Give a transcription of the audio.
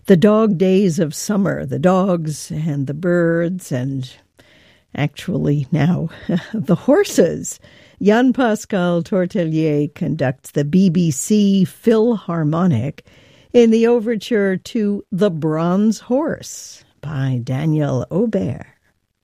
the dog days of summer, the dogs and the birds, and actually now the horses. Jan-Pascal Tortelier conducts the BBC Philharmonic in the overture to The Bronze Horse by Daniel Aubert.